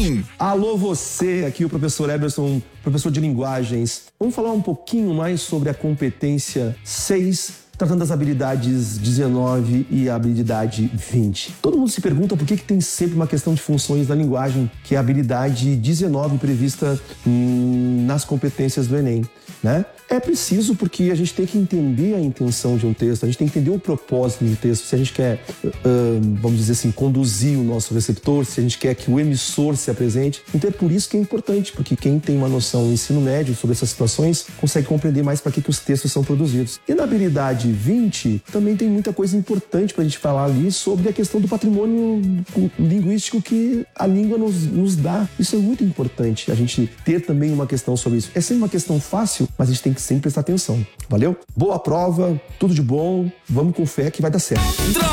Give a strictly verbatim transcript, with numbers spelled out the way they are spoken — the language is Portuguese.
Enem. Alô você, aqui o professor Eberson, professor de linguagens. Vamos falar um pouquinho mais sobre a competência seis, tratando das habilidades dezenove e a habilidade vinte. Todo mundo se pergunta por que, que tem sempre uma questão de funções na linguagem, que é a habilidade dezenove prevista hum, nas competências do Enem, né? É preciso porque a gente tem que entender a intenção de um texto, a gente tem que entender o propósito do texto, se a gente quer, uh, vamos dizer assim, conduzir o nosso receptor, se a gente quer que o emissor se apresente. Então é por isso que é importante, porque quem tem uma noção no ensino médio sobre essas situações consegue compreender mais para que, que os textos são produzidos. E na habilidade vinte, também tem muita coisa importante para a gente falar ali sobre a questão do patrimônio linguístico que a língua nos, nos dá. Isso é muito importante, a gente ter também uma questão sobre isso. É sempre uma questão fácil, mas a gente tem que sempre prestar atenção. Valeu? Boa prova, tudo de bom, vamos com fé que vai dar certo.